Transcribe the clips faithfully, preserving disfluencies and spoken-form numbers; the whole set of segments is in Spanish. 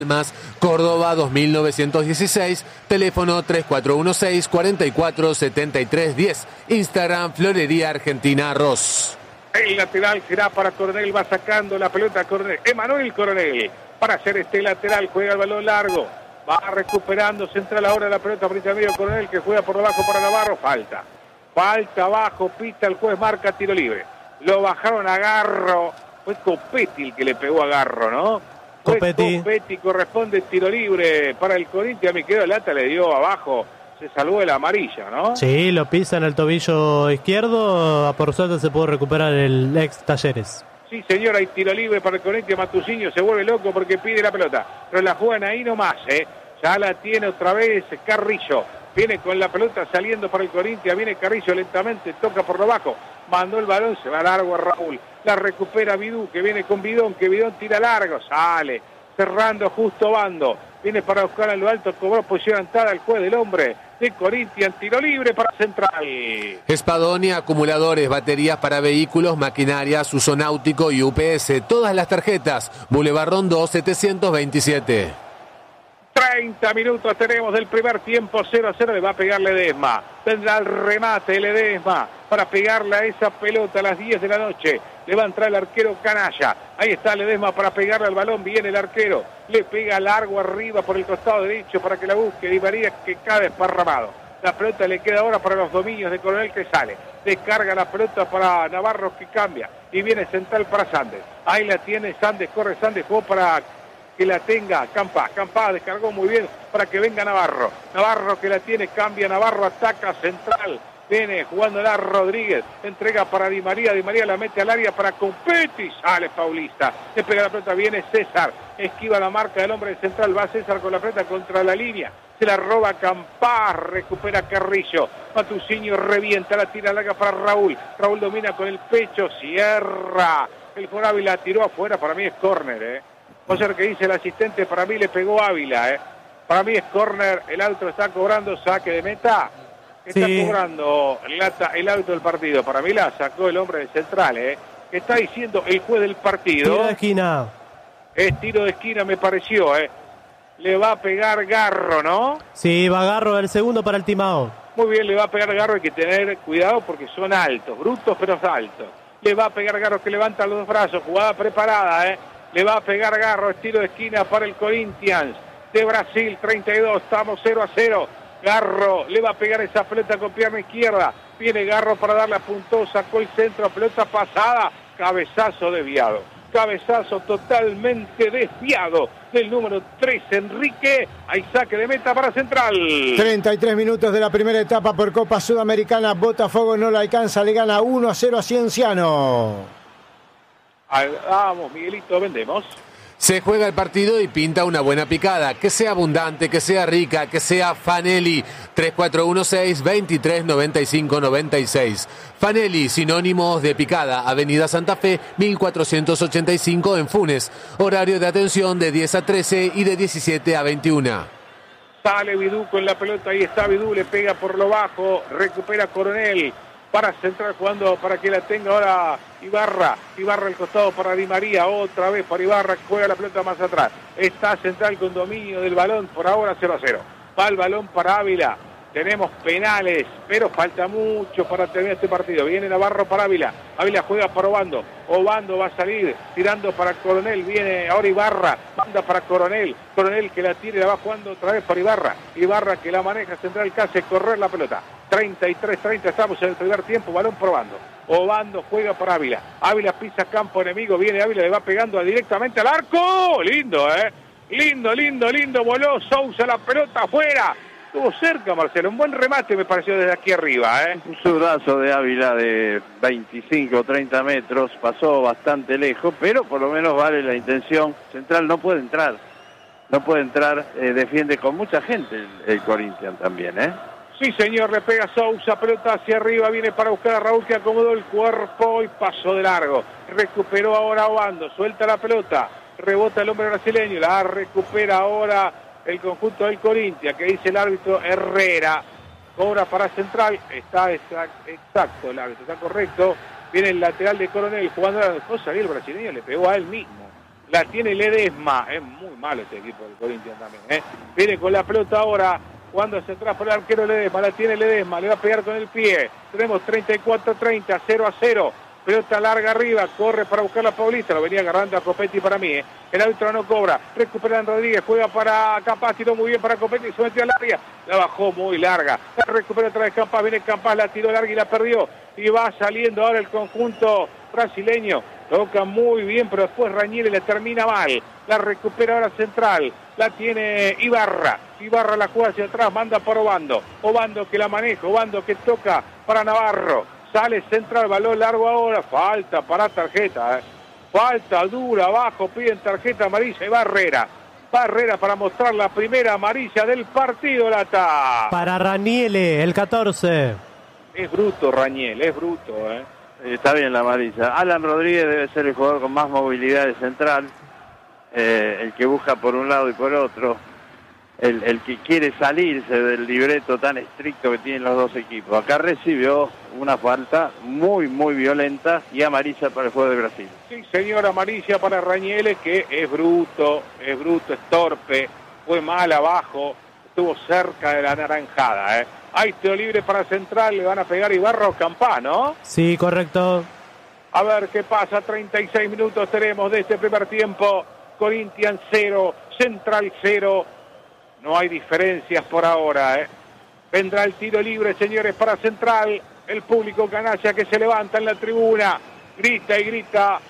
Más Córdoba dos mil novecientos dieciséis, teléfono tres cuatro uno seis, cuatro cuatro siete tres uno cero, Instagram Florería Argentina Arroz. El lateral será para Coronel, va sacando la pelota Coronel, Emanuel Coronel, para hacer este lateral, juega el balón largo, va recuperando central ahora la pelota por el medio Coronel, que juega por debajo para Navarro, falta, falta abajo, pita el juez, marca tiro libre, lo bajaron a Garro, fue Copetti el que le pegó a Garro, ¿no? Copetti. Copetti, corresponde tiro libre para el Corinthians. Miquel Lata le dio abajo, se salvó de la amarilla, ¿no? Sí, lo pisa en el tobillo izquierdo. A por suerte se pudo recuperar el ex Talleres. Sí, señor, hay tiro libre para el Corinthians. Matusinho se vuelve loco porque pide la pelota, pero la juegan ahí nomás, ¿eh? Ya la tiene otra vez Carrillo. Viene con la pelota saliendo para el Corinthians. Viene Carrillo lentamente, toca por lo bajo. Mandó el balón, se va largo a Raúl. La recupera Vidú, que viene con Bidón, que Bidón tira largo. Sale, cerrando justo Bando. Viene para buscar a lo alto, cobró posición antada el juez del hombre de Corinthians. Tiro libre para Central. Espadoni, acumuladores, baterías para vehículos, maquinarias, uso náutico y U P S. Todas las tarjetas. Boulevard Rondó setecientos veintisiete. treinta minutos tenemos del primer tiempo, cero a cero, le va a pegar Ledesma. Tendrá el remate Ledesma para pegarle a esa pelota a las diez de la noche. Le va a entrar el arquero Canalla. Ahí está Ledesma para pegarle al balón. Viene el arquero. Le pega largo arriba por el costado derecho para que la busque. Di María, que cae desparramado. La pelota le queda ahora para los dominios de Coronel, que sale. Descarga la pelota para Navarro, que cambia. Y viene central para Sandes. Ahí la tiene Sandes. Corre Sandes. Jugó para que la tenga Campa. Campa descargó muy bien para que venga Navarro. Navarro que la tiene, cambia Navarro, ataca Central. Viene jugándola Rodríguez, entrega para Di María, Di María la mete al área para Copetti, sale Paulista, le pega la pelota, viene César, esquiva la marca del hombre de Central, va César con la pelota contra la línea, se la roba Campás, recupera Carrillo, Matusinho revienta, la tira larga para Raúl, Raúl domina con el pecho, cierra, el jugador Ávila tiró afuera, para mí es córner, eh. O sea, que dice el asistente, para mí le pegó Ávila, eh. Para mí es córner, el árbitro está cobrando saque de meta. Está sí. cobrando la, el árbitro del partido. Para mí la sacó el hombre de Central, ¿eh? Está diciendo el juez del partido. Tiro de esquina. Es tiro de esquina, me pareció, ¿eh? Le va a pegar Garro, ¿no? Sí, va Garro, el segundo para el Timao. Muy bien, le va a pegar Garro, hay que tener cuidado porque son altos, brutos pero altos. Le va a pegar Garro, que levanta los dos brazos, jugada preparada, ¿eh? Le va a pegar Garro, es tiro de esquina para el Corinthians de Brasil, treinta y dos, estamos cero a cero. Garro le va a pegar esa pelota con pierna izquierda. Viene Garro para darle a puntó, sacó el centro, pelota pasada, cabezazo desviado. Cabezazo totalmente desviado del número tres, Enrique. Hay saque de meta para Central. treinta y tres minutos de la primera etapa por Copa Sudamericana. Botafogo no la alcanza, le gana uno a cero a Cienciano. Vamos, Miguelito, vendemos. Se juega el partido y pinta una buena picada. Que sea abundante, que sea rica, que sea Fanelli. tres cuatro uno seis, veintitrés noventa y cinco noventa y seis. Fanelli, sinónimos de picada. Avenida Santa Fe, mil cuatrocientos ochenta y cinco en Funes. Horario de atención de diez a trece y de diecisiete a veintiuno. Sale Vidú con la pelota, ahí está Vidú, le pega por lo bajo, recupera Coronel. Para Central jugando para que la tenga ahora Ibarra. Ibarra al costado para Di María. Otra vez para Ibarra. Juega la pelota más atrás. Está Central con dominio del balón. Por ahora cero a cero. Va el balón para Ávila. Tenemos penales, pero falta mucho para terminar este partido. Viene Navarro para Ávila. Ávila juega para Obando. Obando va a salir tirando para Coronel. Viene ahora Ibarra. Manda para Coronel. Coronel que la tira y la va jugando otra vez para Ibarra. Ibarra que la maneja Central, que hace correr la pelota. treinta y tres treinta, estamos en el primer tiempo. Balón probando. Obando juega para Ávila. Ávila pisa campo enemigo. Viene Ávila, le va pegando directamente al arco. Lindo, eh. Lindo, lindo, lindo. Voló Sousa, la pelota afuera. Estuvo cerca, Marcelo, un buen remate me pareció desde aquí arriba, ¿eh? Un zurdazo de Ávila de veinticinco o treinta metros, pasó bastante lejos, pero por lo menos vale la intención. Central no puede entrar, no puede entrar, eh, defiende con mucha gente el, el Corinthians también, ¿eh? Sí, señor, le pega Sousa, pelota hacia arriba, viene para buscar a Raúl, que acomodó el cuerpo y pasó de largo. Recuperó ahora Obando, suelta la pelota, rebota el hombre brasileño, la recupera ahora el conjunto del Corinthians, que dice el árbitro Herrera. Cobra para Central, está exacto el árbitro, está correcto. Viene el lateral de Coronel jugando a la cosa y el brasileño le pegó a él mismo. La tiene Ledesma. Es muy malo este equipo del Corinthians también, ¿eh? Viene con la pelota ahora. Cuando hacia atrás por el arquero Ledesma. La tiene Ledesma. Le va a pegar con el pie. Tenemos treinta y cuatro treinta. cero a cero. Pelota larga arriba. Corre para buscar la Paulista. Lo venía agarrando a Copetti para mí, ¿eh? El árbitro no cobra. Recupera Rodríguez. Juega para Campas. Tiró muy bien para Copetti. Se metió al área. La bajó muy larga. La recupera otra vez Campas. Viene Campas. La tiró larga y la perdió. Y va saliendo ahora el conjunto brasileño. Toca muy bien, pero después Rañele le termina mal. La recupera ahora Central. La tiene Ibarra. Ibarra la juega hacia atrás, manda por Obando. Obando que la maneja, Obando que toca para Navarro. Sale Central, balón largo ahora. Falta para tarjeta, ¿eh? Falta dura, abajo, piden tarjeta amarilla y Barrera. Barrera para mostrar la primera amarilla del partido, Lata. Para Rañele, el catorce. Es bruto Rañel, es bruto, ¿eh? Está bien la amarilla. Alan Rodríguez debe ser el jugador con más movilidad de Central, eh, el que busca por un lado y por otro, el, el que quiere salirse del libreto tan estricto que tienen los dos equipos. Acá recibió una falta muy, muy violenta y amarilla para el juego de Brasil. Sí, señor, amarilla para Rañele, que es bruto, es bruto, es torpe, fue mal abajo, estuvo cerca de la naranjada, ¿eh? Hay tiro libre para Central, le van a pegar Ibarra o Campá, ¿no? Sí, correcto. A ver qué pasa, treinta y seis minutos tenemos de este primer tiempo. Corinthians cero, Central cero. No hay diferencias por ahora, ¿eh? Vendrá el tiro libre, señores, para Central. El público canalla que se levanta en la tribuna, grita y grita.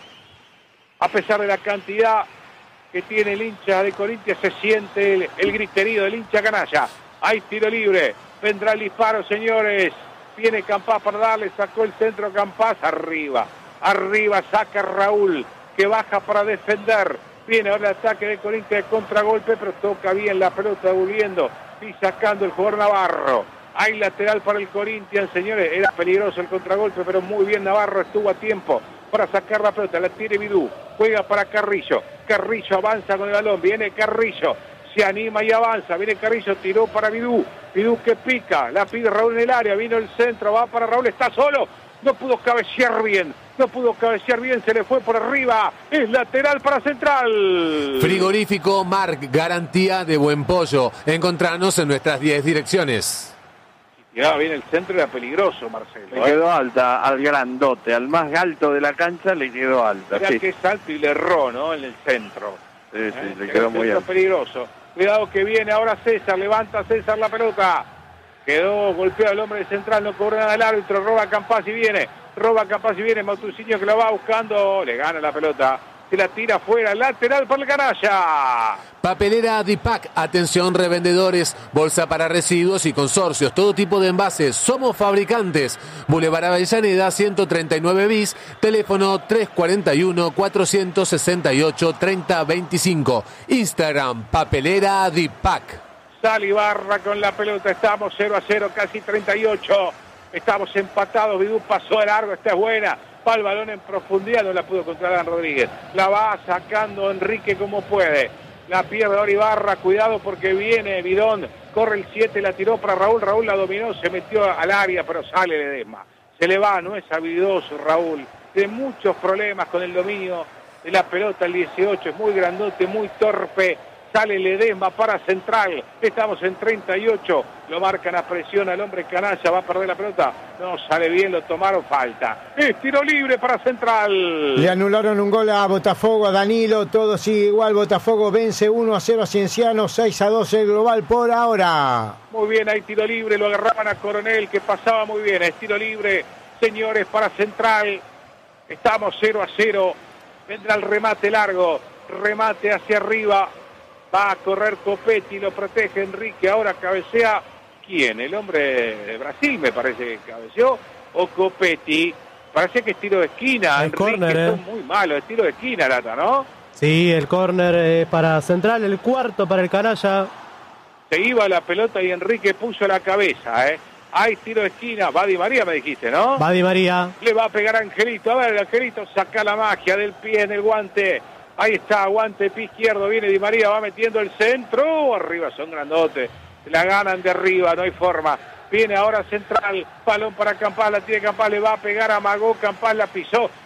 A pesar de la cantidad que tiene el hincha de Corinthians, se siente el, el griterío del hincha canalla. Hay tiro libre. Vendrá el disparo, señores. Viene Campás para darle, sacó el centro Campás, arriba, arriba saca Raúl, que baja para defender. Viene ahora el ataque de Corinthians de contragolpe, pero toca bien la pelota volviendo y sacando el jugador Navarro. Hay lateral para el Corinthians, señores. Era peligroso el contragolpe, pero muy bien Navarro, estuvo a tiempo para sacar la pelota. La tiene Vidú, juega para Carrillo. Carrillo avanza con el balón, viene Carrillo. Se anima y avanza, viene Carrillo, tiró para Vidú, Vidú que pica, la pide Raúl en el área, vino el centro, va para Raúl, está solo, no pudo cabecear bien, no pudo cabecear bien, se le fue por arriba, es lateral para Central. Frigorífico Marc, garantía de buen pollo. Encontranos en nuestras diez direcciones. Si tiraba bien el centro era peligroso, Marcelo. Le quedó alta al grandote, al más alto de la cancha le quedó alta. Mirá Sí, que salto y le erró, ¿no? En el centro. sí, sí, ¿Eh? le El quedó muy centro alto. peligroso. Cuidado que viene ahora César, levanta César la pelota. Quedó golpeado el hombre de Central, no cobró nada el árbitro, roba Campás y viene. Roba Campás y viene, Matucinho que lo va buscando, le gana la pelota. Se la tira afuera, lateral para el canalla. Papelera Dipac, atención revendedores, bolsa para residuos y consorcios, todo tipo de envases, somos fabricantes. Boulevard Avellaneda ciento treinta y nueve bis, teléfono tres cuatro uno, cuatro seis ocho, tres cero dos cinco, Instagram Papelera Dipac. Sale Ibarra con la pelota, estamos cero a cero, casi treinta y ocho. Estamos empatados, Vidú pasó de largo, esta es buena. Va el balón en profundidad, no la pudo controlar Rodríguez. La va sacando Enrique como puede. La pierde ahora Ibarra, cuidado porque viene Bidón. Corre el siete, la tiró para Raúl. Raúl la dominó, se metió al área, pero sale Ledesma. Se le va, no es habilidoso Raúl. Tiene muchos problemas con el dominio de la pelota. El dieciocho es muy grandote, muy torpe. Sale Ledesma para Central. Estamos en treinta y ocho. Lo marcan a presión al hombre canalla. Va a perder la pelota. No sale bien, lo tomaron falta. Es tiro libre para Central. Le anularon un gol a Botafogo, a Danilo. Todo sigue igual. Botafogo vence uno a cero a Cienciano. seis a dos el global por ahora. Muy bien, hay tiro libre. Lo agarraban a Coronel, que pasaba muy bien. Es tiro libre, señores, para Central. Estamos cero a cero. Vendrá el remate largo. Remate hacia arriba. Va a correr Copetti, lo protege Enrique, ahora cabecea, ¿quién? El hombre de Brasil me parece que cabeceó, o Copetti, parece que es tiro de esquina, El Enrique, córner, eh. es muy malo, es tiro de esquina, Lata, ¿no? Sí, el córner eh, para Central, el cuarto para el canalla. Se iba la pelota y Enrique puso la cabeza, ¿eh? Hay tiro de esquina, va Di María me dijiste, ¿no? Va Di María. Le va a pegar a Angelito, a ver, Angelito saca la magia del pie en el guante. Ahí está, aguante, pie izquierdo, viene Di María, va metiendo el centro, arriba son grandotes, la ganan de arriba, no hay forma. Viene ahora Central, balón para Campás, la tiene Campás, le va a pegar a Magó, Campás la pisó,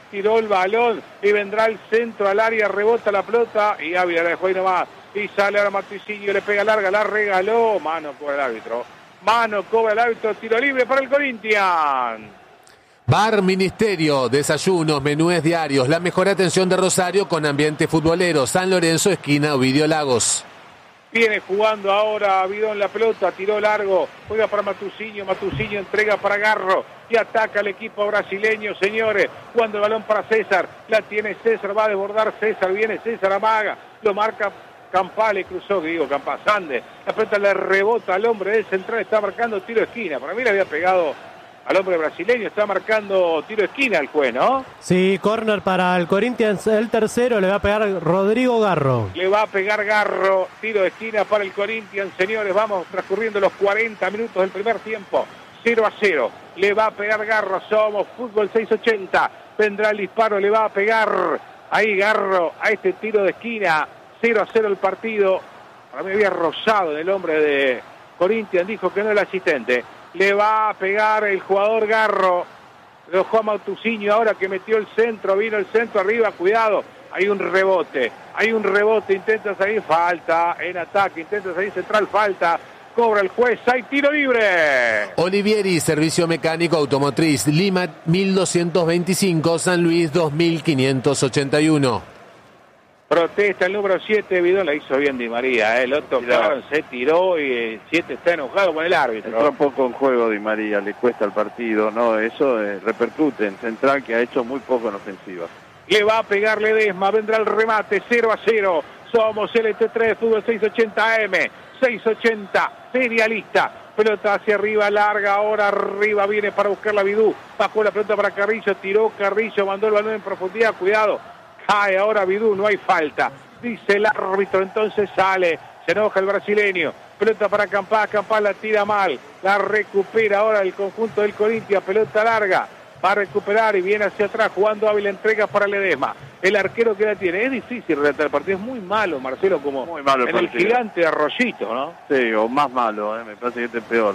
tiró el balón y vendrá el centro al área, rebota la pelota y Ávila la dejó ahí nomás. Y sale ahora Matusinho, le pega larga, la regaló, mano cobra el árbitro. Mano cobra el árbitro, tiro libre para el Corinthians. Bar Ministerio, desayunos, menúes diarios, la mejor atención de Rosario con ambiente futbolero. San Lorenzo, esquina Ovidio Lagos. Viene jugando ahora Bidón la pelota, tiró largo, juega para Matusinho, Matusinho entrega para Garro y ataca al equipo brasileño, señores, jugando el balón para César, la tiene César, va a desbordar César, viene César, amaga, lo marca Campale, cruzó, digo, Campasande, la pelota le rebota al hombre del central, está marcando tiro de esquina, para mí le había pegado al hombre brasileño, está marcando tiro de esquina el juez, ¿no? Sí, córner para el Corinthians, el tercero le va a pegar Rodrigo Garro. Le va a pegar Garro, tiro de esquina para el Corinthians, señores, vamos transcurriendo los cuarenta minutos del primer tiempo, cero a cero, le va a pegar Garro, somos Fútbol seiscientos ochenta, vendrá el disparo, le va a pegar ahí Garro a este tiro de esquina, cero a cero el partido, para mí había rozado en el hombre de Corinthians, dijo que no el asistente. Le va a pegar el jugador Garro. Lo dejó a Matusinho ahora que metió el centro. Vino el centro arriba. Cuidado. Hay un rebote. Hay un rebote. Intenta salir. Falta en ataque. Intenta salir central. Falta. Cobra el juez. Hay tiro libre. Olivieri, servicio mecánico automotriz. Lima mil doscientos veinticinco. San Luis dos mil quinientos ochenta y uno. Protesta el número siete, Bidón, la hizo bien Di María, ¿eh? Lo tocaron, se tiró y siete está enojado con el árbitro. Entró un poco en juego Di María, le cuesta el partido, ¿no? Eso eh, repercute en Central, que ha hecho muy poco en ofensiva. Le va a pegar Ledesma, vendrá el remate, cero a cero. Somos L T tres, Fútbol seiscientos ochenta A M, seiscientos ochenta, serialista. Pelota hacia arriba, larga, ahora arriba, viene para buscar la Bidú. Bajó la pelota para Carrillo, tiró Carrillo, mandó el balón en profundidad, cuidado. Cae ahora Bidú, no hay falta. Dice el árbitro, entonces sale. Se enoja el brasileño. Pelota para Campás, Campás la tira mal. La recupera ahora el conjunto del Corinthians. Pelota larga. Va a recuperar y viene hacia atrás jugando Ávila, entrega para Ledesma. El arquero que la tiene. Es difícil relatar el partido. Es muy malo, Marcelo, como muy malo el en el partido. gigante de Arroyito, ¿no? Sí, o más malo, ¿eh? Me parece que este es peor.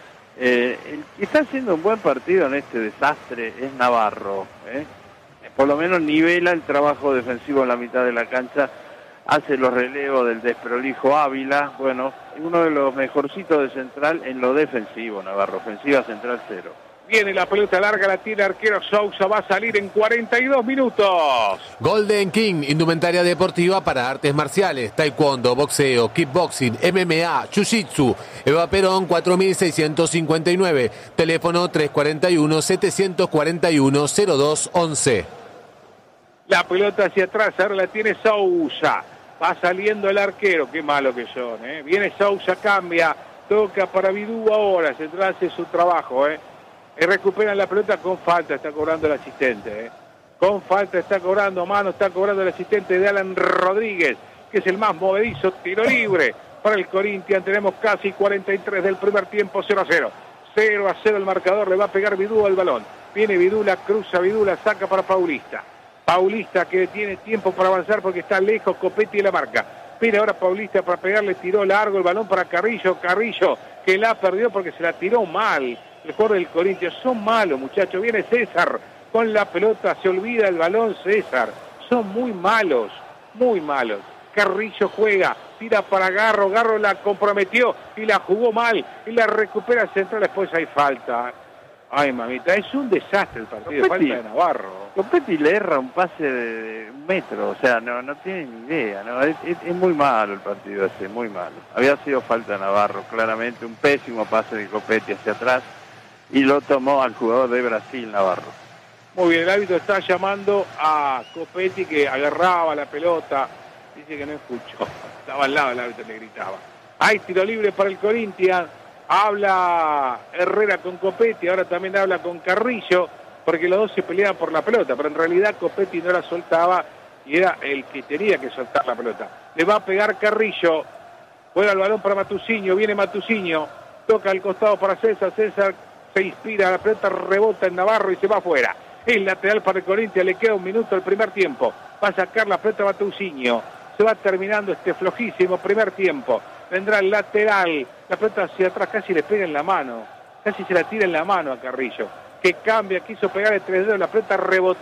Eh, el que está haciendo un buen partido en este desastre es Navarro, ¿eh? Por lo menos nivela el trabajo defensivo en la mitad de la cancha, hace los relevos del desprolijo Ávila, bueno, uno de los mejorcitos de Central en lo defensivo, Navarro, ofensiva Central cero. Viene la pelota larga, la tiene arquero Sousa, va a salir en cuarenta y dos minutos. Golden King, indumentaria deportiva para artes marciales, taekwondo, boxeo, kickboxing, M M A, jiu-jitsu. Eva Perón cuatro mil seiscientos cincuenta y nueve, teléfono tres cuatro uno, siete cuatro uno, cero dos once. La pelota hacia atrás, ahora la tiene Sousa. Va saliendo el arquero, qué malo que son, ¿eh? Viene Sousa, cambia, toca para Bidú ahora, Central hace su trabajo, ¿eh? Y recuperan la pelota con falta, está cobrando el asistente, ¿eh? Con falta está cobrando, mano está cobrando el asistente de Alan Rodríguez, que es el más movedizo, tiro libre para el Corinthians. Tenemos casi cuarenta y tres del primer tiempo, cero a cero. cero a cero el marcador, le va a pegar Bidú al balón. Viene Bidú, la cruza Bidú, la saca para Paulista. Paulista que tiene tiempo para avanzar porque está lejos, Copetti la marca. Viene ahora Paulista para pegarle, tiró largo el balón para Carrillo. Carrillo que la perdió porque se la tiró mal. El jugador del Corinthians, son malos muchachos. Viene César con la pelota, se olvida el balón César. Son muy malos, muy malos. Carrillo juega, tira para Garro, Garro la comprometió y la jugó mal y la recupera Central, después hay falta. Ay, mamita, es un desastre el partido, Copetti, falta de Navarro. Copetti le erra un pase de un metro, o sea, no no tiene ni idea, ¿no? Es, es, es muy malo el partido ese, muy malo. Había sido falta de Navarro, claramente, un pésimo pase de Copetti hacia atrás y lo tomó al jugador de Brasil, Navarro. Muy bien, el árbitro está llamando a Copetti que agarraba la pelota, dice que no escuchó, estaba al lado, el árbitro le gritaba. Hay tiro libre para el Corinthians. Habla Herrera con Copetti, ahora también habla con Carrillo, porque los dos se peleaban por la pelota, pero en realidad Copetti no la soltaba y era el que tenía que soltar la pelota. Le va a pegar Carrillo, juega el balón para Matusinho, viene Matusinho, toca al costado para César, César se inspira, la pelota rebota en Navarro y se va afuera. El lateral para el Corinthians, le queda un minuto al primer tiempo, va a sacar la pelota Matusinho, se va terminando este flojísimo primer tiempo. Vendrá el lateral, la pelota hacia atrás, casi le pega en la mano, casi se la tira en la mano a Carrillo, que cambia, quiso pegar el tres dedos, la pelota rebotó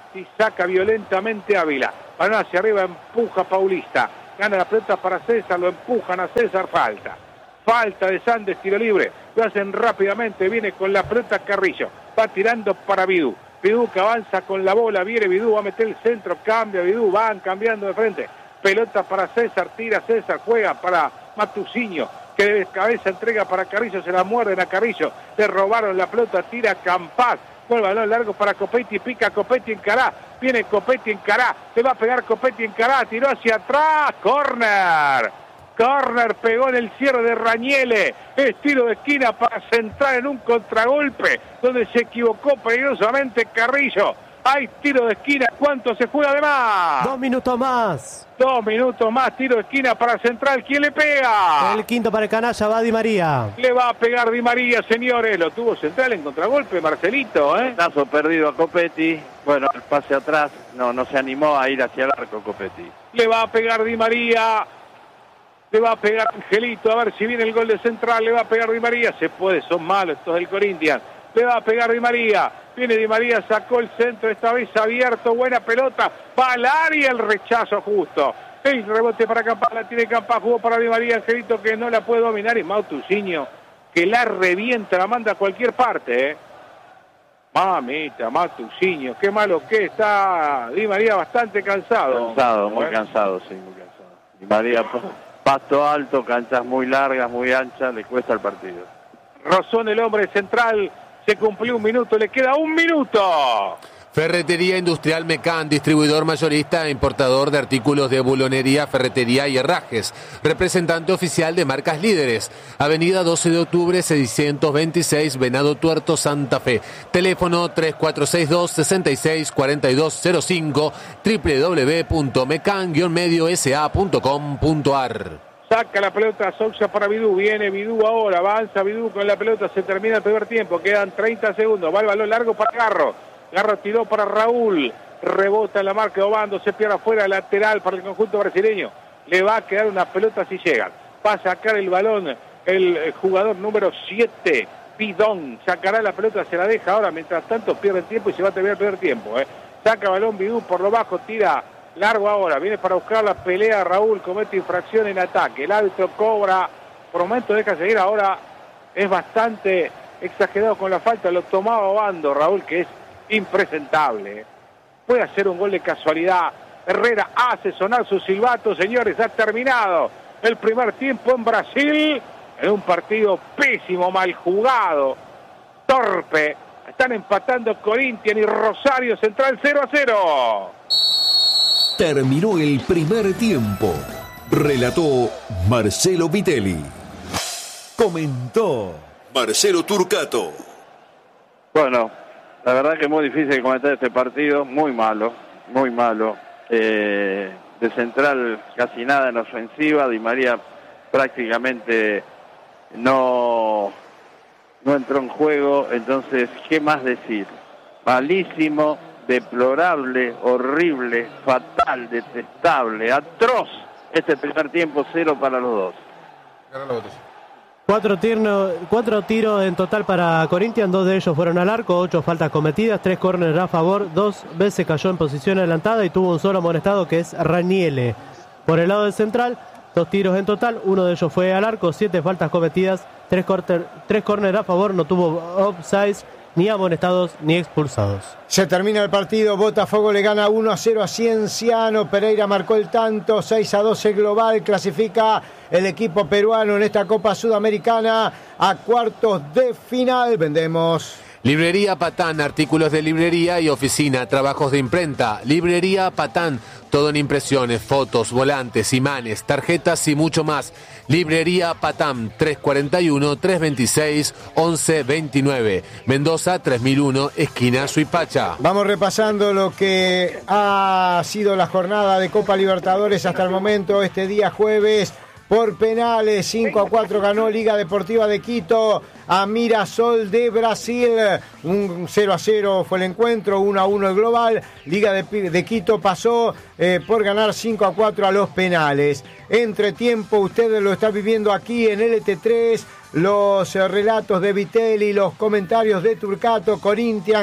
Copetti, saca violentamente Ávila. Balón hacia arriba, empuja Paulista. Gana la pelota para César, lo empujan a César, falta. Falta de Sandes, tiro libre. Lo hacen rápidamente, viene con la pelota Carrillo. Va tirando para Vidú. Vidú que avanza con la bola, viene Vidú, va a meter el centro, cambia Vidú, van cambiando de frente. Pelota para César, tira César, juega para Matusinho, que de cabeza entrega para Carrillo, se la muerden a Carrillo. Le robaron la pelota, tira Campaz. Con el balón largo para Copetti, pica Copetti en Cará, viene Copetti en Cará, se va a pegar Copetti en Cará, tiró hacia atrás, córner, córner, pegó en el cierre de Rañele, estilo de esquina para centrar en un contragolpe, donde se equivocó peligrosamente Carrillo. Hay tiro de esquina, ¿cuánto se juega de más? Dos minutos más. Dos minutos más, tiro de esquina para Central. ¿Quién le pega? El quinto para el canalla va Di María. Le va a pegar Di María, señores. Lo tuvo Central en contragolpe, Marcelito, ¿eh? Tazo perdido a Copetti. Bueno, el pase atrás. No, no se animó a ir hacia el arco Copetti. Le va a pegar Di María. Le va a pegar Angelito. A ver si viene el gol de Central. Le va a pegar Di María. Se puede, son malos estos del Corinthians. Le va a pegar Di María. Viene Di María, sacó el centro, esta vez abierto, buena pelota, va al área, el rechazo justo. El rebote para Campaz, la tiene Campaz, jugó para Di María, Angelito que no la puede dominar, y Matusinho que la revienta, la manda a cualquier parte, ¿eh? Mamita, Matusinho, qué malo que está Di María, bastante cansado. Cansado, muy cansado, sí, muy cansado. Di María, pasto alto, canchas muy largas, muy anchas, le cuesta el partido. Rozón el hombre Central. Se cumplió un minuto, le queda un minuto. Ferretería Industrial Mecán, distribuidor mayorista e importador de artículos de bulonería, ferretería y herrajes. Representante oficial de marcas líderes. Avenida doce de octubre, seiscientos veintiséis, Venado Tuerto, Santa Fe. Teléfono tres cuatro seis dos, seis seis cuatro dos cero cinco, doble u doble u doble u punto mecan guion medio s a punto com punto a r. Saca la pelota Sousa para Vidú, viene Vidú ahora, avanza Vidú con la pelota, se termina el primer tiempo, quedan treinta segundos, va el balón largo para Garro, Garro tiró para Raúl, rebota en la marca de Obando, se pierde afuera, lateral para el conjunto brasileño, le va a quedar una pelota si llegan, va a sacar el balón el jugador número siete, Pidón, sacará la pelota, se la deja ahora, mientras tanto pierde el tiempo y se va a terminar el primer tiempo, ¿eh? Saca balón Vidú por lo bajo, tira largo ahora, viene para buscar la pelea Raúl, comete infracción en ataque, el árbitro cobra, por momento deja seguir, ahora es bastante exagerado con la falta, lo tomaba Obando, Raúl, que es impresentable, puede hacer un gol de casualidad, Herrera hace sonar su silbato, señores, ha terminado el primer tiempo en Brasil, en un partido pésimo, mal jugado, torpe, están empatando Corinthians y Rosario Central cero a cero. Terminó el primer tiempo. Relató Marcelo Vitelli. Comentó Marcelo Turcato. Bueno, la verdad que es muy difícil comentar este partido, muy malo, muy malo. Eh, de Central casi nada en ofensiva, Di María prácticamente no, no entró en juego, entonces, ¿qué más decir? Malísimo, deplorable, horrible, fatal, detestable, atroz. Este primer tiempo, cero para los dos. Cuatro, tierno, cuatro tiros en total para Corinthians, dos de ellos fueron al arco, ocho faltas cometidas, tres córneres a favor, dos veces cayó en posición adelantada y tuvo un solo amonestado que es Rañele. Por el lado del Central, dos tiros en total, uno de ellos fue al arco, siete faltas cometidas, tres, corter, tres córneres a favor, no tuvo offsides, ni amonestados ni expulsados. Se termina el partido, Botafogo le gana uno a cero a Cienciano, Pereira marcó el tanto, seis a dos el global, clasifica el equipo peruano en esta Copa Sudamericana a cuartos de final. Vendemos. Librería Patán, artículos de librería y oficina, trabajos de imprenta. Librería Patán, todo en impresiones, fotos, volantes, imanes, tarjetas y mucho más. Librería Patán, tres cuarenta y uno, trescientos veintiséis, once veintinueve. Mendoza, tres mil uno, esquina Suipacha. Vamos repasando lo que ha sido la jornada de Copa Libertadores hasta el momento, este día jueves. Por penales, cinco a cuatro ganó Liga Deportiva de Quito a Mirasol de Brasil. Un cero a cero fue el encuentro, uno a uno el global. Liga de, de Quito pasó eh, por ganar cinco a cuatro a los penales. Entre tiempo, ustedes lo están viviendo aquí en L T tres. Los eh, relatos de Vitelli, los comentarios de Turcato. Corinthians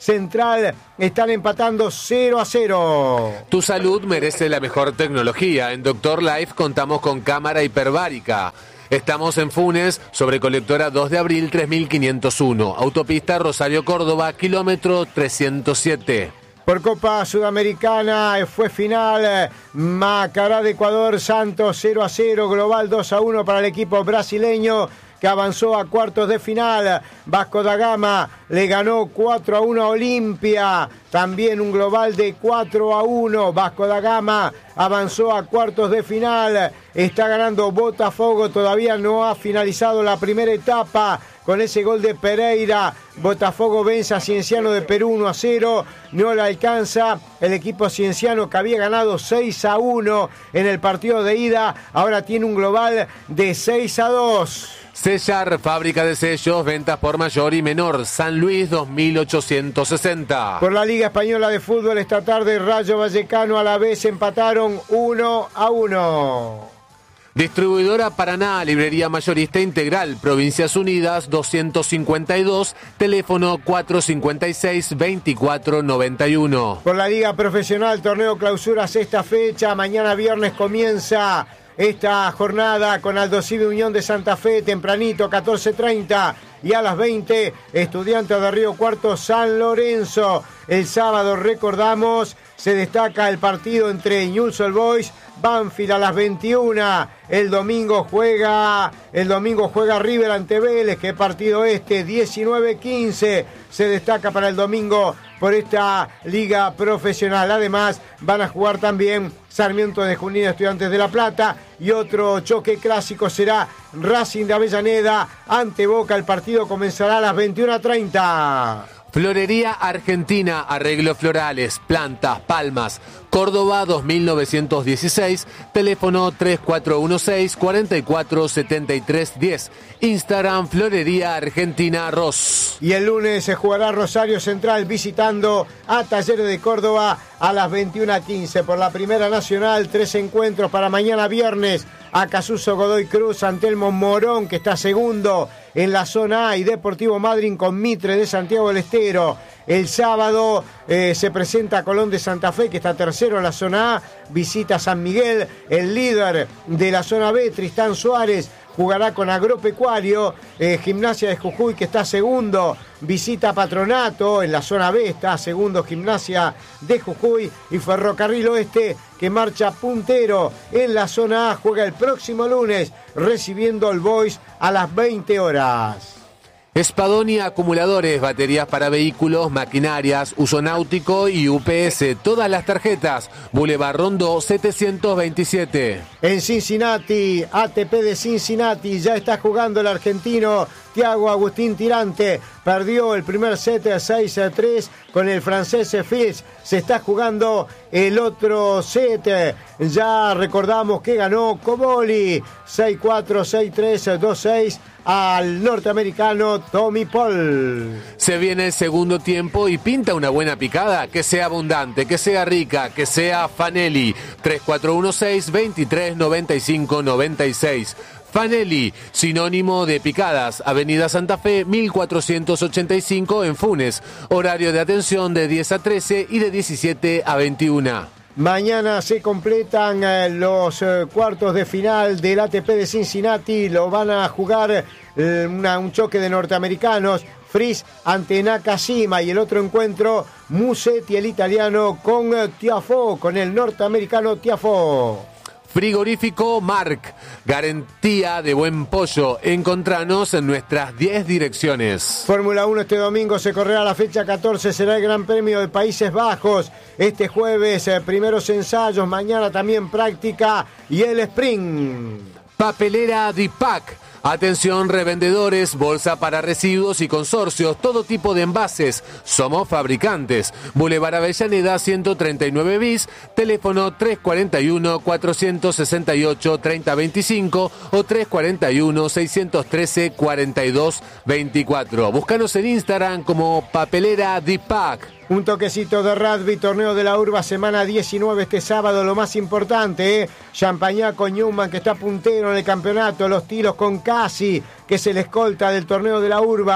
Central están empatando cero a cero. Tu salud merece la mejor tecnología. En Doctor Life contamos con cámara hiperbárica. Estamos en Funes, sobre Colectora dos de abril tres mil quinientos uno. Autopista Rosario Córdoba, kilómetro trescientos siete. Por Copa Sudamericana fue final, Macará de Ecuador, Santos cero a cero, global dos a uno para el equipo brasileño que avanzó a cuartos de final. Vasco da Gama le ganó cuatro a uno a Olimpia, también un global de cuatro a uno. Vasco da Gama avanzó a cuartos de final, está ganando Botafogo, todavía no ha finalizado la primera etapa. Con ese gol de Pereira, Botafogo vence a Cienciano de Perú uno a cero. No le alcanza el equipo cienciano que había ganado seis a uno en el partido de ida. Ahora tiene un global de seis a dos. Sellar, fábrica de sellos, ventas por mayor y menor. San Luis dos mil ochocientos sesenta. Por la Liga Española de Fútbol esta tarde, Rayo Vallecano a la vez empataron uno a uno. Distribuidora Paraná, librería mayorista integral, Provincias Unidas doscientos cincuenta y dos, teléfono cuatrocientos cincuenta y seis, veinticuatro noventa y uno. Por la Liga Profesional, torneo clausura sexta fecha, mañana viernes comienza esta jornada con Aldosivi Unión de Santa Fe, tempranito, catorce treinta. Y a las veinte, Estudiantes de Río Cuarto, San Lorenzo. El sábado, recordamos, se destaca el partido entre Newell's Old Boys, Banfield a las veintiuna. El domingo juega, el domingo juega River ante Vélez. ¿Qué partido este? diecinueve quince. Se destaca para el domingo por esta liga profesional. Además, van a jugar también Sarmiento de Junín, Estudiantes de La Plata. Y otro choque clásico será Racing de Avellaneda ante Boca. El partido comenzará a las veintiuna treinta. Florería Argentina, arreglos florales, plantas, palmas. Córdoba dos mil novecientos dieciséis, teléfono tres cuatro uno seis, cuatro cuatro siete tres uno cero. Instagram Florería Argentina Ross. Y el lunes se jugará Rosario Central visitando a Talleres de Córdoba a las veintiuna quince. Por la Primera Nacional, tres encuentros para mañana viernes. Acasuso Godoy Cruz, Antelmo Morón, que está segundo en la zona A, y Deportivo Madryn con Mitre de Santiago del Estero. El sábado eh, se presenta Colón de Santa Fe, que está tercero en la zona A, visita San Miguel. El líder de la zona B, Tristán Suárez, jugará con Agropecuario. eh, Gimnasia de Jujuy, que está segundo, visita Patronato. En la zona B está segundo Gimnasia de Jujuy. Y Ferrocarril Oeste, que marcha puntero en la zona A, juega el próximo lunes recibiendo al Boys a las veinte horas. Espadonia Acumuladores, baterías para vehículos, maquinarias, uso náutico y U P S. Todas las tarjetas. Boulevard Rondó setecientos veintisiete. En Cincinnati, A T P de Cincinnati, ya está jugando el argentino Thiago Agustín Tirante. Perdió el primer set seis a tres con el francés Fils. Se está jugando el otro set. Ya recordamos que ganó Coboli seis cuatro, seis tres, dos seis al norteamericano Tommy Paul. Se viene el segundo tiempo y pinta una buena picada. Que sea abundante, que sea rica, que sea Fanelli. tres cuatro uno seis, veintitrés noventa y cinco noventa y seis. Fanelli, sinónimo de picadas, Avenida Santa Fe, mil cuatrocientos ochenta y cinco en Funes. Horario de atención de diez a trece y de diecisiete a veintiuna. Mañana se completan eh, los eh, cuartos de final del A T P de Cincinnati. Lo van a jugar eh, una, un choque de norteamericanos. Fris ante Nakashima, y el otro encuentro Musetti, el italiano, con eh, Tiafoe, con el norteamericano Tiafoe. Frigorífico Marc, garantía de buen pollo. Encontranos en nuestras diez direcciones. Fórmula uno este domingo se correrá la fecha catorce, será el Gran Premio de Países Bajos. Este jueves, eh, primeros ensayos, mañana también práctica y el sprint. Papelera Dipac. Atención revendedores, bolsa para residuos y consorcios, todo tipo de envases. Somos fabricantes. Boulevard Avellaneda ciento treinta y nueve bis, teléfono tres cuatro uno, cuatro seis ocho, tres cero dos cinco o tres cuatro uno, seis uno tres, cuatro dos dos cuatro. Búscanos en Instagram como Papelera Dipac. Un toquecito de rugby, torneo de la Urba, semana diecinueve este sábado, lo más importante, ¿eh? Champañá con Newman, que está puntero en el campeonato, los tiros con Casi, que es el escolta del torneo de la Urba.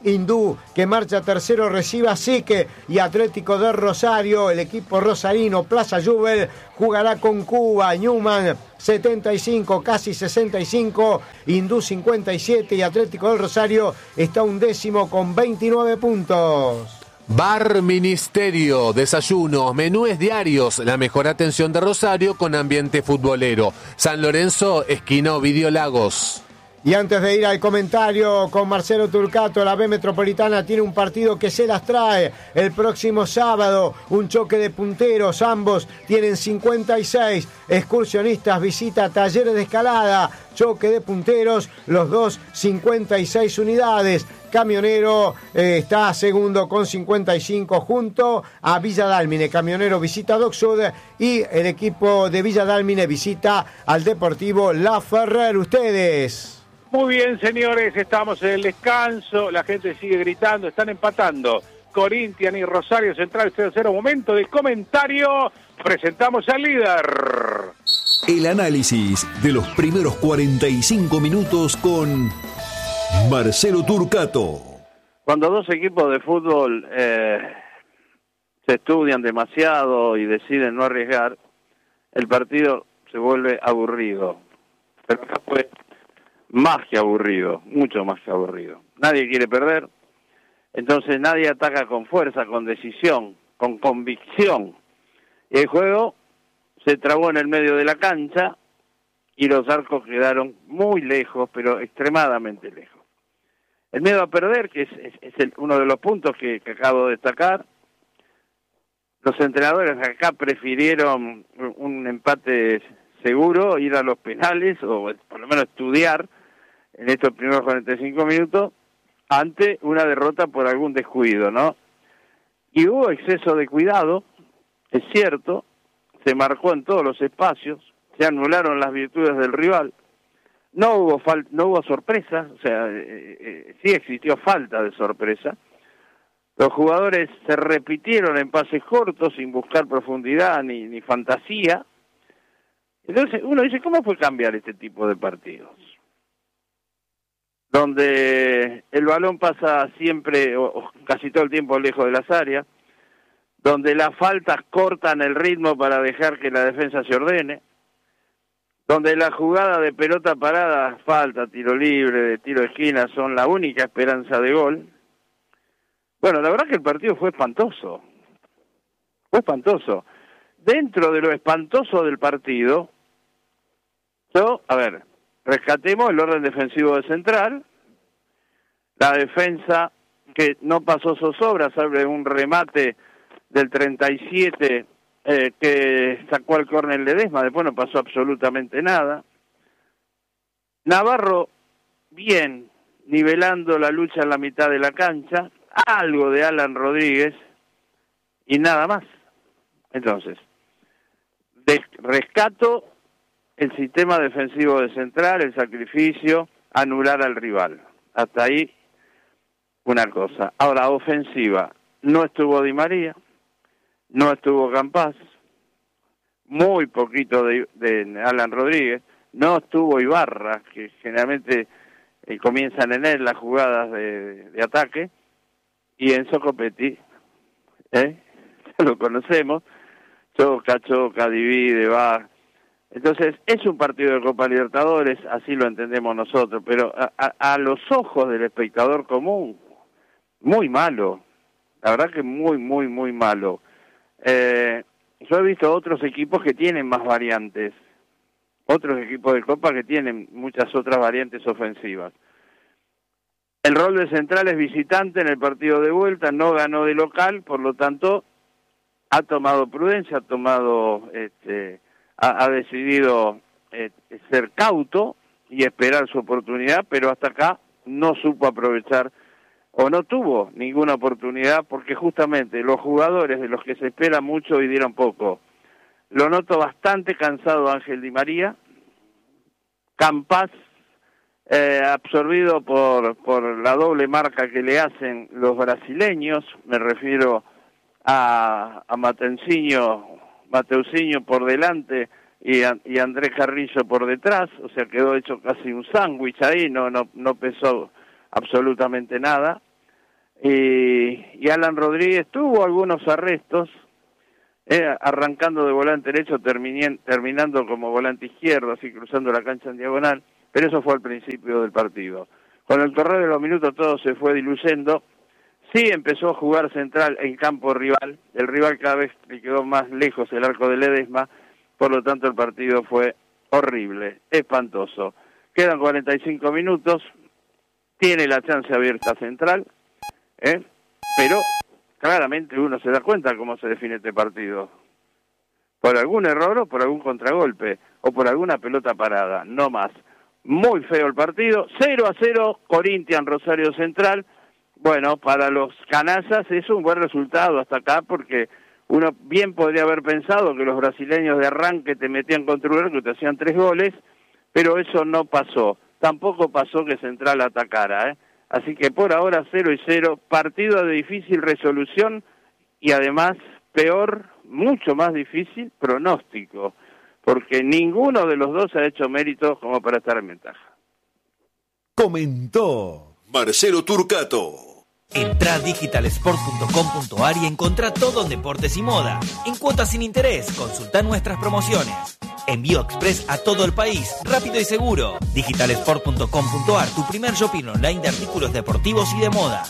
Hindú, que marcha tercero, recibe a Sique, y Atlético de Rosario, el equipo rosarino, Plaza Jubel, jugará con Cuba. Newman setenta y cinco, casi sesenta y cinco, Hindú cincuenta y siete, y Atlético del Rosario está undécimo con veintinueve puntos. Bar Ministerio, desayunos, menúes diarios, la mejor atención de Rosario con ambiente futbolero. San Lorenzo, esquina Ovidio Lagos. Y antes de ir al comentario con Marcelo Turcato, la B Metropolitana tiene un partido que se las trae el próximo sábado, un choque de punteros, ambos tienen cincuenta y seis, Excursionistas visita Talleres de Escalada, choque de punteros, los dos cincuenta y seis unidades. Camionero eh, está segundo con cincuenta y cinco junto a Villa Dálmine. Camionero visita Doc Sud y el equipo de Villa Dálmine visita al Deportivo La Ferrer. Ustedes. Muy bien, señores, estamos en el descanso, la gente sigue gritando, están empatando Corinthians y Rosario Central cero a cero, momento de comentario, presentamos al líder. El análisis de los primeros cuarenta y cinco minutos con Marcelo Turcato. Cuando dos equipos de fútbol eh, se estudian demasiado y deciden no arriesgar, el partido se vuelve aburrido. Pero acá fue más que aburrido, mucho más que aburrido. Nadie quiere perder, entonces nadie ataca con fuerza, con decisión, con convicción. Y el juego se trabó en el medio de la cancha y los arcos quedaron muy lejos, pero extremadamente lejos. El miedo a perder, que es, es, es el, uno de los puntos que, que acabo de destacar, los entrenadores acá prefirieron un empate seguro, ir a los penales, o por lo menos estudiar en estos primeros cuarenta y cinco minutos, ante una derrota por algún descuido, ¿no? Y hubo exceso de cuidado, es cierto, se marcó en todos los espacios, se anularon las virtudes del rival, no hubo fal- no hubo sorpresa, o sea, eh, eh, sí existió falta de sorpresa. Los jugadores se repitieron en pases cortos, sin buscar profundidad ni, ni fantasía. Entonces uno dice, ¿cómo fue cambiar este tipo de partidos? Donde el balón pasa siempre, o, o casi todo el tiempo, lejos de las áreas, donde las faltas cortan el ritmo para dejar que la defensa se ordene, donde la jugada de pelota parada, falta, tiro libre, de tiro de esquina, son la única esperanza de gol. Bueno, la verdad que el partido fue espantoso, fue espantoso. Dentro de lo espantoso del partido, yo, a ver, rescatemos el orden defensivo de Central, la defensa que no pasó zozobra, salvo un remate del treinta y siete eh, que sacó al córner Ledesma, después no pasó absolutamente nada. Navarro, bien, nivelando la lucha en la mitad de la cancha, algo de Alan Rodríguez y nada más. Entonces, de, rescato el sistema defensivo de Central, el sacrificio, anular al rival. Hasta ahí una cosa. Ahora, ofensiva, no estuvo Di María, no estuvo Campás, muy poquito de, de Alan Rodríguez, no estuvo Ibarra, que generalmente eh, comienzan en él las jugadas de, de ataque, y Enzo Copetti, ¿eh? Ya lo conocemos, choca, choca, divide, va. Entonces, es un partido de Copa Libertadores, así lo entendemos nosotros, pero a, a, a los ojos del espectador común, muy malo, la verdad que muy, muy, muy malo. Eh, yo he visto otros equipos que tienen más variantes, otros equipos de Copa que tienen muchas otras variantes ofensivas. El rol de Central es visitante en el partido de vuelta, no ganó de local, por lo tanto, ha tomado prudencia, ha tomado... este Ha, ha decidido eh, ser cauto y esperar su oportunidad, pero hasta acá no supo aprovechar o no tuvo ninguna oportunidad porque justamente los jugadores de los que se espera mucho hoy dieron poco. Lo noto bastante cansado Ángel Di María, Campás eh, absorbido por, por la doble marca que le hacen los brasileños, me refiero a, a Mateuzinho, Mateuzinho por delante y, a, y Andrés Carrillo por detrás, o sea, quedó hecho casi un sándwich ahí, no, no, no pesó absolutamente nada. y, y Alan Rodríguez tuvo algunos arrestos, eh, arrancando de volante derecho, terminen, terminando como volante izquierdo, así cruzando la cancha en diagonal, pero eso fue al principio del partido. Con el correr de los minutos todo se fue diluyendo. Sí empezó a jugar central en campo rival, el rival cada vez le quedó más lejos el arco de Ledesma, por lo tanto el partido fue horrible, espantoso. Quedan cuarenta y cinco minutos, tiene la chance abierta central, ¿eh? Pero claramente uno se da cuenta cómo se define este partido. Por algún error o por algún contragolpe, o por alguna pelota parada, no más. Muy feo el partido, cero a cero, Corinthians Rosario Central. Bueno, para los canallas es un buen resultado hasta acá, porque uno bien podría haber pensado que los brasileños de arranque te metían contra un arco y te hacían tres goles, pero eso no pasó. Tampoco pasó que Central atacara, ¿eh? Así que por ahora cero y cero, partido de difícil resolución y además peor, mucho más difícil pronóstico, porque ninguno de los dos ha hecho méritos como para estar en ventaja. Comentó Marcelo Turcato. Entrá a digital sport punto com punto a r y encontrá todo en deportes y moda. En cuotas sin interés, consultá nuestras promociones. Envío express a todo el país, rápido y seguro. digital sport punto com punto a r, tu primer shopping online de artículos deportivos y de moda.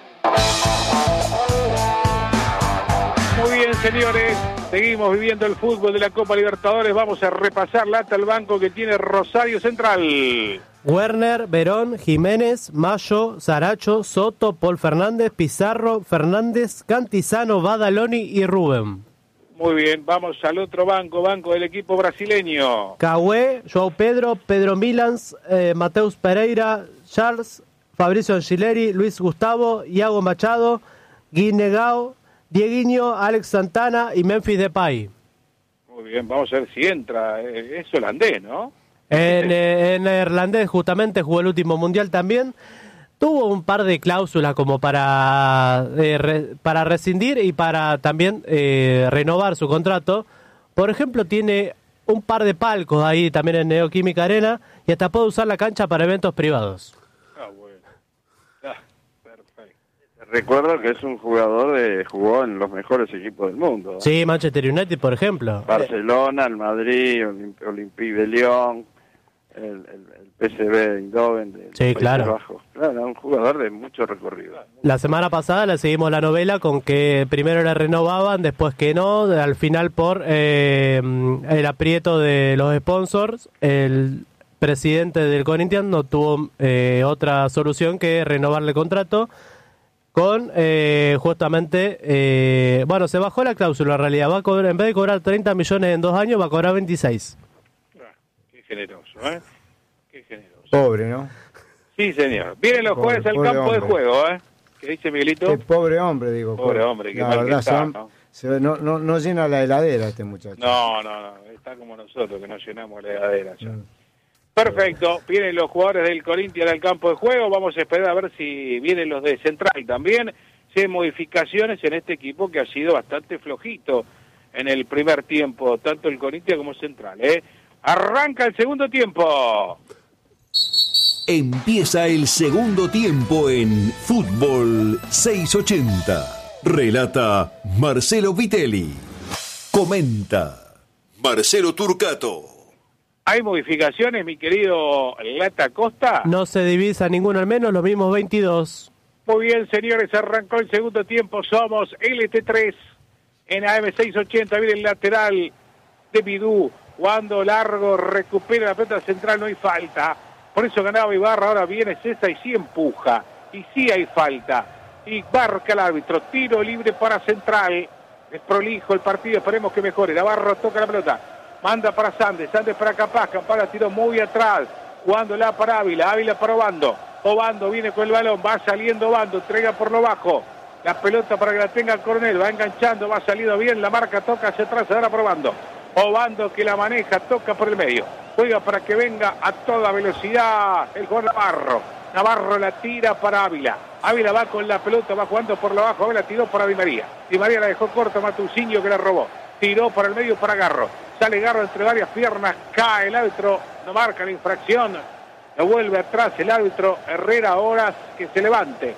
Muy bien, señores, seguimos viviendo el fútbol de la Copa Libertadores. Vamos a repasar la ata al banco que tiene Rosario Central. Werner, Verón, Jiménez, Mayo, Saracho, Soto, Paul Fernández, Pizarro, Fernández, Cantizano, Badaloni y Rubén. Muy bien, vamos al otro banco, banco del equipo brasileño. Cauê, João Pedro, Pedro Milans, eh, Mateus Pereira, Charles, Fabricio Angileri, Luis Gustavo, Iago Machado, Guinegao, Dieguinho, Alex Santana y Memphis Depay. Muy bien, vamos a ver si entra. Es holandés, ¿no? En, eh, en neerlandés justamente jugó el último mundial también. Tuvo un par de cláusulas como para, eh, re, para rescindir y para también eh, renovar su contrato. Por ejemplo, tiene un par de palcos ahí también en Neoquímica Arena y hasta puede usar la cancha para eventos privados. Ah, bueno. Ah, perfecto. Recuerdo que es un jugador de jugó en los mejores equipos del mundo. Sí, Manchester United, por ejemplo. Barcelona, el Madrid, Olimp- Olympique de Lyon, el, el, el P S V de Eindhoven, de Sí, claro. Bajos. Claro, un jugador de mucho recorrido. La semana pasada le seguimos la novela con que primero le renovaban, después que no, al final por eh, el aprieto de los sponsors, el presidente del Corinthians no tuvo eh, otra solución que renovarle el contrato con eh, justamente, eh, bueno, se bajó la cláusula en realidad, va a cobrar, en vez de cobrar treinta millones en dos años, va a cobrar veintiséis. Ah, qué generoso, ¿eh? Qué generoso. Pobre, ¿no? Sí, señor. Vienen los Pobre, jueves al pobre campo hombre. de juego, ¿eh? ¿Qué dice Miguelito? Qué pobre hombre, digo. Pobre hombre, qué la mal que verdad, está, se va- ¿no? se ve- no, no, no llena la heladera este muchacho. No, no, no. Está como nosotros, que no llenamos la heladera ya. Mm. Perfecto. Vienen los jugadores del Corinthians al campo de juego. Vamos a esperar a ver si vienen los de Central también. Si hay modificaciones en este equipo que ha sido bastante flojito en el primer tiempo, tanto el Corinthians como Central, ¿eh? Arranca el segundo tiempo. Empieza el segundo tiempo en Fútbol seiscientos ochenta. Relata Marcelo Vitelli. Comenta Marcelo Turcato. ¿Hay modificaciones, mi querido Lata Costa? No se divisa ninguno al menos, los mismos veintidós. Muy bien, señores, arrancó el segundo tiempo. Somos L T tres en A M seiscientos ochenta. Viene el lateral de Bidú. Cuando largo recupera la pelota central, no hay falta. Por eso ganaba Ibarra. Ahora viene César y sí empuja. Y sí hay falta. Y marca el árbitro. Tiro libre para Central. Es prolijo el partido. Esperemos que mejore. Navarro toca la pelota. Manda para Sandes. Sandes para Capaz. Campana tiró muy atrás. Jugándola para Ávila. Ávila para Obando. Obando viene con el balón, va saliendo Obando, entrega por lo bajo, la pelota para que la tenga el Coronel, va enganchando, va saliendo bien, la marca toca hacia atrás, ahora probando. Obando que la maneja, toca por el medio, juega para que venga a toda velocidad el jugador Navarro. Navarro la tira para Ávila. Ávila va con la pelota, va jugando por lo bajo, Ávila tiró para Di María. Di María la dejó corta, Matucinho que la robó. Tiró para el medio para Garro. Sale Garro entre varias piernas, cae el árbitro, no marca la infracción. Lo vuelve atrás el árbitro Herrera, ahora que se levante.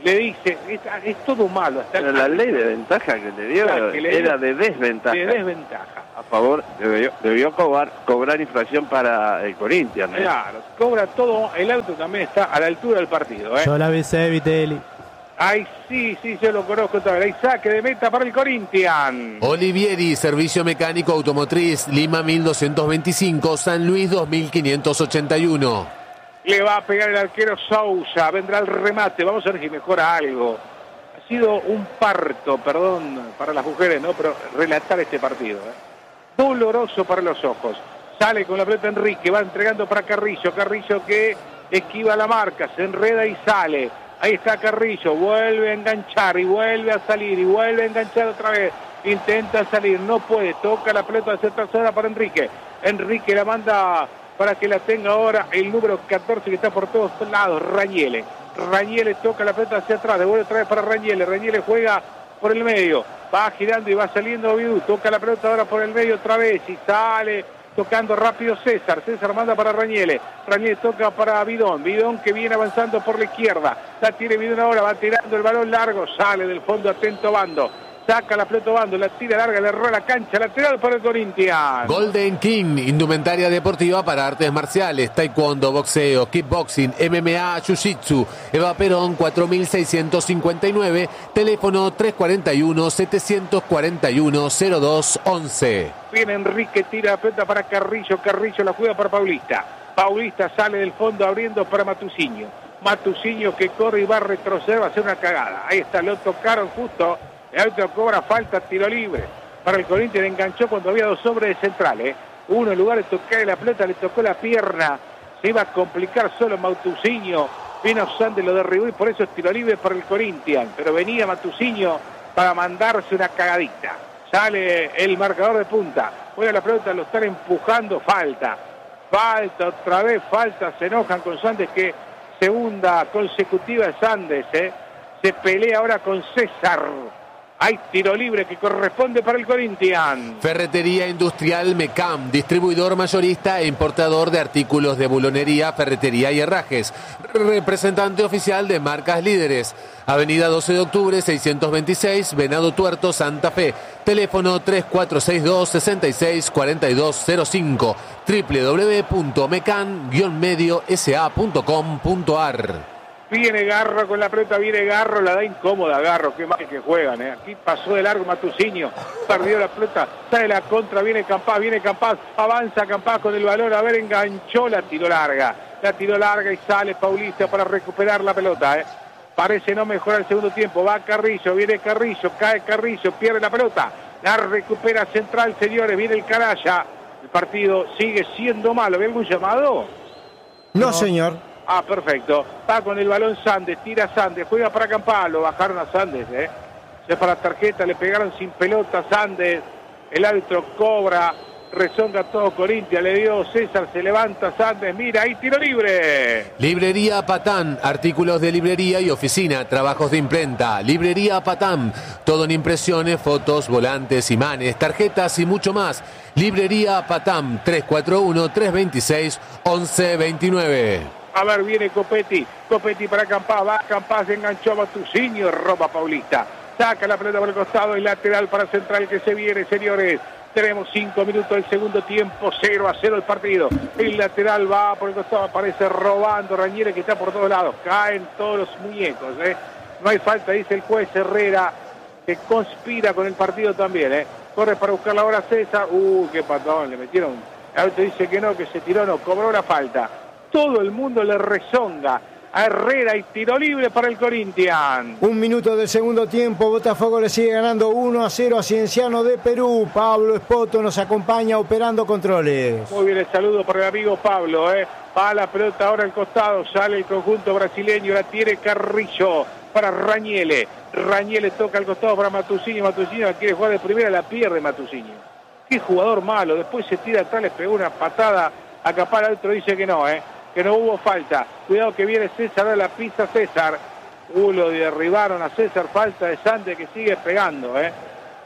le dice, es, es todo malo. Hasta Pero la ley de ventaja que le dio Claro, que le era dio de desventaja. de desventaja. A favor, debió, debió cobrar, cobrar infracción para el Corinthians. ¿eh? Claro, cobra todo, el árbitro también está a la altura del partido. ¿eh? Yo la avisé, Vitelli. Ay, sí, sí, yo lo conozco todavía. Hay saque de meta para el Corinthians. Olivieri, Servicio Mecánico Automotriz, Lima mil doscientos veinticinco, San Luis dos mil quinientos ochenta y uno. Le va a pegar el arquero Sousa, vendrá el remate, vamos a ver si mejora algo. Ha sido un parto, perdón, para las mujeres, ¿no? Pero relatar este partido, ¿eh? Doloroso para los ojos. Sale con la pelota Enrique, va entregando para Carrillo, Carrillo que esquiva la marca, se enreda y sale. Ahí está Carrillo, vuelve a enganchar y vuelve a salir y vuelve a enganchar otra vez. Intenta salir, no puede, toca la pelota hacia tercera para Enrique. Enrique la manda para que la tenga ahora el número catorce que está por todos lados, Raniele. Raniele toca la pelota hacia atrás, devuelve otra vez para Raniele. Raniele juega por el medio, va girando y va saliendo Vidú, toca la pelota ahora por el medio otra vez y sale tocando rápido César. César manda para Raniele. Raniele toca para Bidón. Bidón que viene avanzando por la izquierda. La tiene Bidón ahora, va tirando el balón largo, sale del fondo atento Bando. Saca la pelota Bando, la tira larga, le erró la cancha lateral para el Corinthians. Golden King, indumentaria deportiva para artes marciales, taekwondo, boxeo, kickboxing, M M A, jiu-jitsu. Eva Perón cuatro mil seiscientos cincuenta y nueve, teléfono tres cuatro uno, siete cuatro uno, cero dos once. Viene Enrique, tira la pelota para Carrillo, Carrillo la juega para Paulista. Paulista sale del fondo abriendo para Matusinho. Matusinho que corre y va a retroceder, va a hacer una cagada. Ahí está, lo tocaron justo. El árbitro cobra falta, tiro libre. Para el Corinthians enganchó cuando había dos hombres de central. ¿eh? Uno en lugar de tocarle la pelota, le tocó la pierna. Se iba a complicar solo Matusinho. Vino Sande, lo derribó y por eso es tiro libre para el Corinthians. Pero venía Matusinho para mandarse una cagadita. Sale el marcador de punta. Juega la pelota, lo están empujando. Falta. Falta, otra vez falta. Se enojan con Sandes, que segunda consecutiva de Sandes. ¿eh? Se pelea ahora con César. Hay tiro libre que corresponde para el Corinthians. Ferretería Industrial Mecam, distribuidor mayorista e importador de artículos de bulonería, ferretería y herrajes. Representante oficial de marcas líderes. Avenida doce de octubre, seiscientos veintiséis, Venado Tuerto, Santa Fe. Teléfono tres cuatro seis dos, seis seis cuatro dos cero cinco. doble u doble u doble u punto mecan guion medio s a punto com punto a r. Viene Garro con la pelota, viene Garro, la da incómoda Garro, qué mal que juegan, ¿eh? Aquí pasó de largo Matusinho, perdió la pelota, sale la contra, viene Campás, viene Campás, avanza Campás con el balón, a ver, enganchó, la tiró larga, la tiró larga y sale Paulista para recuperar la pelota, ¿eh? Parece no mejorar el segundo tiempo, va Carrillo, viene Carrillo, cae Carrillo, pierde la pelota, la recupera Central, señores, viene el Caraya, el partido sigue siendo malo, ¿ve algún llamado? No, no. señor. Ah, perfecto. Va con el balón Sandes, tira Sandes, juega para Campás, lo bajaron a Sandes, ¿eh? Se para la tarjeta, le pegaron sin pelota Sandes, el árbitro cobra, rezonga todo Corinthians, le dio César, se levanta Sandes, mira, ahí tiro libre. Librería Patán, artículos de librería y oficina, trabajos de imprenta. Librería Patán, todo en impresiones, fotos, volantes, imanes, tarjetas y mucho más. Librería Patán, tres cuatro uno, tres dos seis, once veintinueve. A ver, viene Copetti, Copetti para Campás, va Campás, enganchó a Matusinho, roba Paulista, saca la pelota por el costado y lateral para Central que se viene, señores. Tenemos cinco minutos del segundo tiempo, cero a cero el partido. El lateral va por el costado, aparece robando Ranieri que está por todos lados, caen todos los muñecos, ¿eh? No hay falta, dice el juez Herrera, que conspira con el partido también, ¿eh? Corre para buscar la hora César, uh, qué patón, le metieron. El árbitro dice que no, que se tiró, no, cobró la falta. Todo el mundo le rezonga a Herrera y tiro libre para el Corinthians. Un minuto del segundo tiempo, Botafogo le sigue ganando uno a cero a Cienciano de Perú. Pablo Espoto nos acompaña operando controles. Muy bien, el saludo para el amigo Pablo, ¿eh? Va la pelota ahora al costado, sale el conjunto brasileño, la tiene Carrillo para Raniele. Raniele toca al costado para Matusinho, Matusinho la quiere jugar de primera, la pierde Matusinho. Qué jugador malo, después se tira atrás, le pegó una patada a Campás, el otro dice que no, ¿eh? que no hubo falta. Cuidado que viene César, a la pista César. Uh, lo derribaron a César, falta de Sandes que sigue pegando, ¿eh?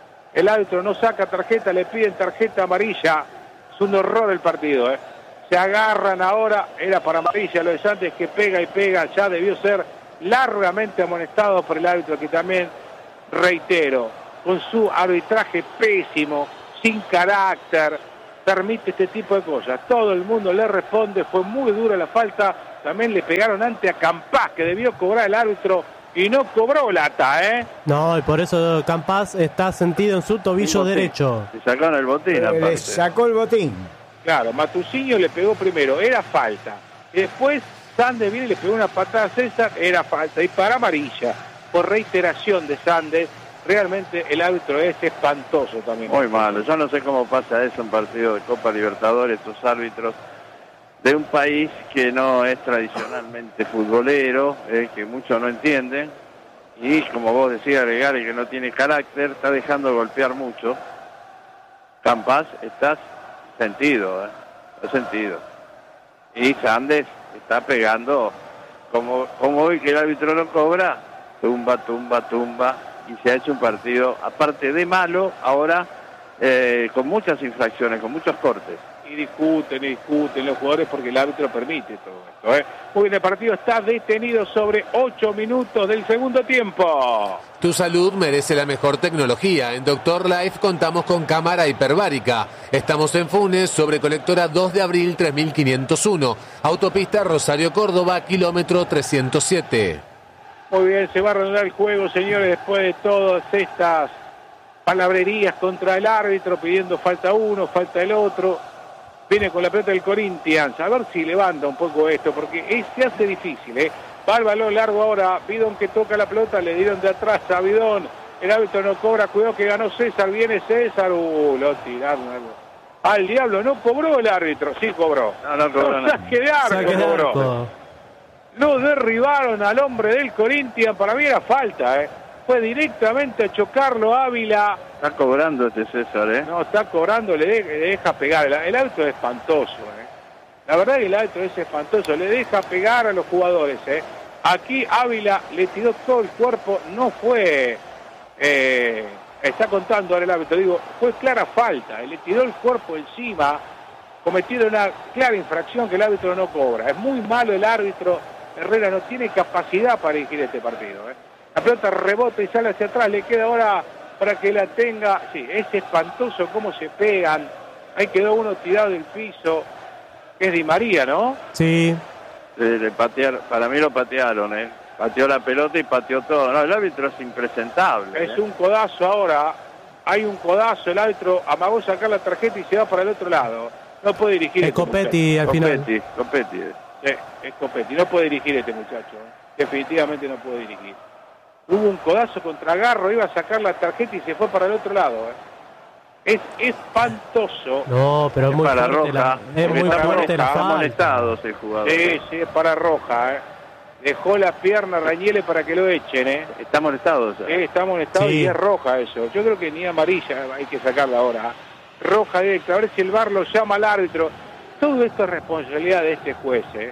El árbitro no saca tarjeta, le piden tarjeta amarilla. Es un horror el partido, ¿eh? Se agarran ahora, era para amarilla lo de Sandes que pega y pega, ya debió ser largamente amonestado por el árbitro, que también, reitero, con su arbitraje pésimo, sin carácter, permite este tipo de cosas. Todo el mundo le responde, fue muy dura la falta, también le pegaron ante a Campás, que debió cobrar el árbitro y no cobró lata, ¿eh? No, y por eso Campás está sentido en su tobillo derecho. Le sacaron el botín, Eh, aparte. le sacó el botín. Claro, Matusinho le pegó primero, era falta. Y después Sandes viene y le pegó una patada a César, era falta. Y para amarilla, por reiteración de Sandes, realmente el árbitro es espantoso también. Muy malo. Yo no sé cómo pasa eso en partido de Copa Libertadores, estos árbitros de un país que no es tradicionalmente futbolero, eh, que muchos no entienden, y como vos decías, Gregari, que no tiene carácter, está dejando golpear mucho. Campás, estás sentido, eh, está sentido. Y Sandes está pegando, como, como hoy que el árbitro no cobra, tumba, tumba, tumba, y se ha hecho un partido, aparte de malo, ahora eh, con muchas infracciones, con muchos cortes. Y discuten, y discuten los jugadores porque el árbitro permite todo esto, ¿eh? Muy bien, el partido está detenido sobre ocho minutos del segundo tiempo. Tu salud merece la mejor tecnología. En Doctor Life contamos con cámara hiperbárica. Estamos en Funes, sobre Colectora dos de abril tres mil quinientos uno. Autopista Rosario Córdoba, kilómetro trescientos siete. Muy bien, se va a reanudar el juego, señores, después de todas estas palabrerías contra el árbitro, pidiendo falta uno, falta el otro. Viene con la pelota del Corinthians, a ver si levanta un poco esto, porque es, se hace difícil, ¿eh? Va el balón largo ahora, Bidón que toca la pelota, le dieron de atrás a Bidón, el árbitro no cobra, cuidado que ganó César, viene César, uh, lo tiraron al diablo, no cobró el árbitro, sí cobró. No, no cobró No, nada. saque de arco Saque de cobró. arco. Lo derribaron al hombre del Corinthians, para mí era falta, ¿eh? Fue directamente a chocarlo Ávila. Está cobrando este César, ¿eh? No, está cobrando, le, de, le deja pegar. El, el árbitro es espantoso, ¿eh? La verdad que el árbitro es espantoso, le deja pegar a los jugadores, ¿eh? Aquí Ávila le tiró todo el cuerpo, no fue... Eh, está contando ahora el árbitro, digo, fue clara falta, le tiró el cuerpo encima, cometido una clara infracción que el árbitro no cobra. Es muy malo el árbitro, Herrera no tiene capacidad para dirigir este partido, ¿eh? La pelota rebota y sale hacia atrás, le queda ahora para que la tenga. Sí, es espantoso cómo se pegan. Ahí quedó uno tirado del piso, que es Di María, ¿no? Sí. Le, le patearon, para mí lo patearon, ¿eh? Pateó la pelota y pateó todo. No, el árbitro es impresentable. Es ¿eh? un codazo ahora. Hay un codazo, el árbitro amagó sacar la tarjeta y se va para el otro lado. No puede dirigir Es este Copetti al final. Copetti, Copetti. muchacho. Sí, es Copetti. No puede dirigir este muchacho, ¿eh? Definitivamente no puede dirigir. Hubo un codazo contra Garro, iba a sacar la tarjeta y se fue para el otro lado, ¿eh? Es espantoso. No, pero es muy para fuerte roja. la, es muy Está fuerte la roja, Está falta. amonestado ese jugador. Sí, sí, es para roja, ¿eh? Dejó la pierna a Rañele para que lo echen, ¿eh? Está amonestado. O sea. Eh, está amonestado Sí. y es roja eso. Yo creo que ni amarilla hay que sacarla ahora. Roja directa, a ver si el V A R lo llama al árbitro. Todo esto es responsabilidad de este juez, ¿eh?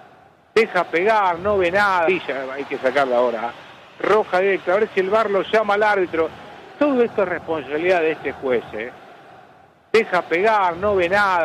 Deja pegar, no ve nada. Amarilla hay que sacarla ahora. Roja directa, a ver si el V A R lo llama al árbitro. Todo esto es responsabilidad de este juez, ¿eh? Deja pegar, no ve nada.